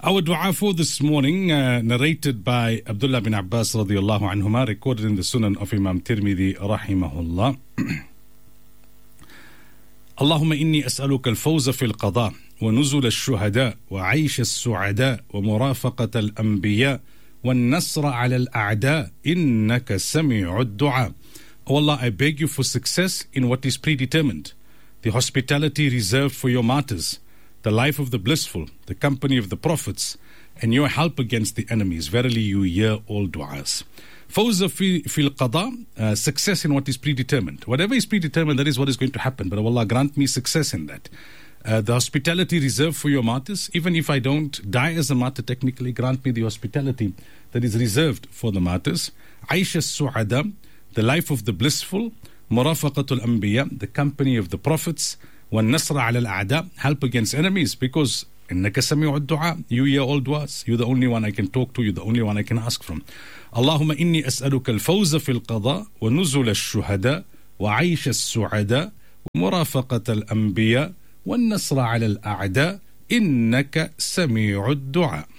Our dua for this morning, narrated by Abdullah bin Abbas radiyallahu anhuma, recorded in the Sunan of Imam Tirmidhi rahimahullah. اللهم إني أسألك الفوز في القضاء ونزل الشهداء وعيش السعداء ومرافقة الأنبياء والنصر على الأعداء إنك سميع الدعاء. O Allah, I beg you for success in what is predetermined, the hospitality reserved for your martyrs, the life of the blissful, the company of the prophets, and your help against the enemies. Verily you hear all du'as. Fawza fil qada, success in what is predetermined. Whatever is predetermined, that is what is going to happen. But Allah, grant me success in that. The hospitality reserved for your martyrs, even if I don't die as a martyr technically, grant me the hospitality that is reserved for the martyrs. Aisha Su'ada, the life of the blissful. Murafaqatul Anbiya, the company of the prophets. وَالنَّصْرَ عَلَى الْأَعْدَاءِ, help against enemies, because إِنَّكَ سَمِيعُ الدُّعَاءِ, you hear all du'as. You're the only one I can talk to, you're the only one I can ask from. اللهم إني أسألك الفوز في القضاء ونزل الشهداء وعيش السعداء ومرافقة الأنبياء والنصر على الأعداء إنك سميع الدعاء.